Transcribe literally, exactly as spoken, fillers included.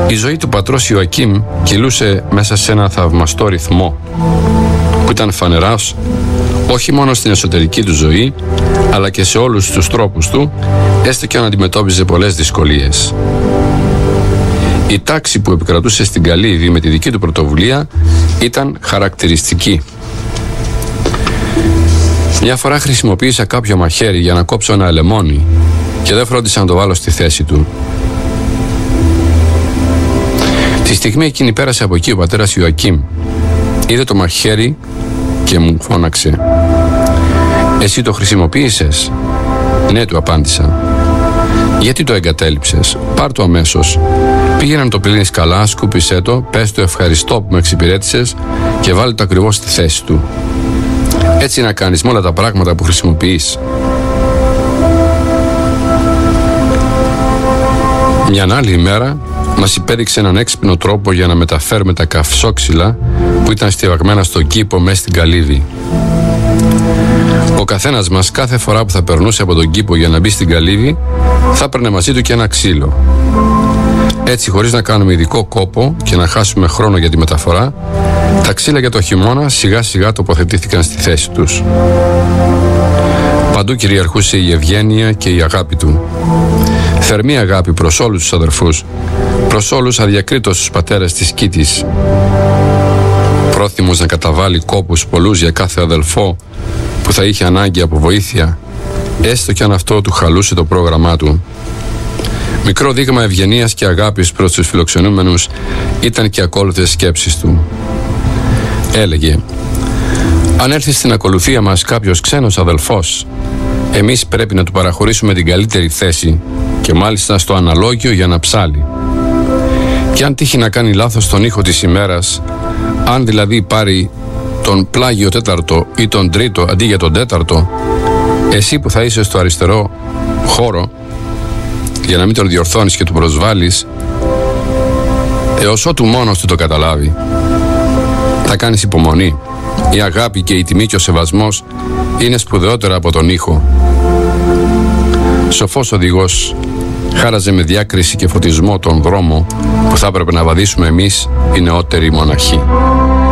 Η ζωή του πατρός Ιωακήμ κυλούσε μέσα σε ένα θαυμαστό ρυθμό που ήταν φανεράς όχι μόνο στην εσωτερική του ζωή, αλλά και σε όλους τους τρόπους του, έστω και αν αντιμετώπιζε πολλές δυσκολίες. Η τάξη που επικρατούσε στην Καλύβη με τη δική του πρωτοβουλία ήταν χαρακτηριστική. Μια φορά χρησιμοποίησα κάποιο μαχαίρι για να κόψω ένα λεμόνι και δεν φρόντισα να το βάλω στη θέση του. Τη στιγμή εκείνη πέρασε από εκεί ο πατέρας Ιωακήμ. Είδε το μαχαίρι και μου φώναξε: «Εσύ το χρησιμοποίησες?» «Ναι», του απάντησα. «Γιατί το εγκατέλειψες? Πάρ' το αμέσως. Πήγαινε να το πλύνεις καλά, σκούπισέ το, πες το ευχαριστώ που με εξυπηρέτησες και βάλε το ακριβώς στη θέση του. Έτσι να κάνεις με όλα τα πράγματα που χρησιμοποιείς». Μιαν άλλη ημέρα μας υπέδειξε έναν έξυπνο τρόπο για να μεταφέρουμε τα καυσόξυλα που ήταν στιβαγμένα στον κήπο μέσα στην Καλύβη. Ο καθένας μας κάθε φορά που θα περνούσε από τον κήπο για να μπει στην Καλύβη θα έπαιρνε μαζί του και ένα ξύλο. Έτσι, χωρίς να κάνουμε ειδικό κόπο και να χάσουμε χρόνο για τη μεταφορά, τα ξύλα για το χειμώνα σιγά σιγά τοποθετήθηκαν στη θέση τους. Παντού κυριαρχούσε η ευγένεια και η αγάπη του. Θερμή αγάπη προς όλους τους αδερφούς, προς όλους αδιακρίτως τους πατέρες της Κίτης. Πρόθυμος να καταβάλει κόπους πολλούς για κάθε αδελφό που θα είχε ανάγκη από βοήθεια, έστω κι αν αυτό του χαλούσε το πρόγραμμά του. Μικρό δείγμα ευγενίας και αγάπης προς τους φιλοξενούμενους ήταν και οι ακόλουθες σκέψεις του. Έλεγε: «Αν έρθει στην ακολουθία μας κάποιος ξένος αδελφός, εμείς πρέπει να του παραχωρήσουμε την καλύτερη θέση και μάλιστα στο αναλόγιο για να ψάλει. Και αν τύχει να κάνει λάθος τον ήχο της ημέρας, αν δηλαδή πάρει τον πλάγιο τέταρτο ή τον τρίτο αντί για τον τέταρτο, εσύ που θα είσαι στο αριστερό χώρο, για να μην τον διορθώνεις και του προσβάλλεις, έως ότου μόνος του το καταλάβει, θα κάνεις υπομονή. Η αγάπη και η τιμή και ο σεβασμός είναι σπουδαιότερα από τον ήχο». Σοφός οδηγός χάραζε με διάκριση και φωτισμό τον δρόμο που θα έπρεπε να βαδίσουμε εμείς οι νεότεροι μοναχοί.